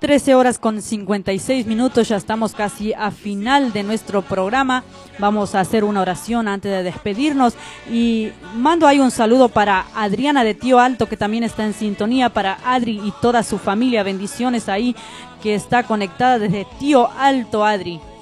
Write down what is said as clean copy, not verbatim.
13 horas con 56 minutos, ya estamos casi a final de nuestro programa. Vamos a hacer una oración antes de despedirnos y mando ahí un saludo para Adriana de Tío Alto, que también está en sintonía, para Adri y toda su familia, bendiciones ahí, que está conectada desde Tío Alto, Adri.